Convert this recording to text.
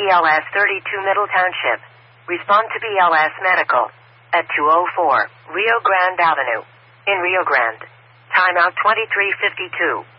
BLS 32 Middle Township. Respond to BLS Medical at 204 Rio Grande Avenue in Rio Grande. Timeout 2352.